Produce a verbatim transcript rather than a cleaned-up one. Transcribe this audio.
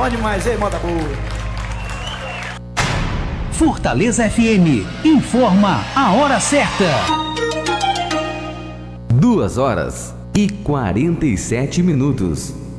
Bom demais, hein, moda boa. Fortaleza F M informa a hora certa. Duas horas e quarenta e sete minutos.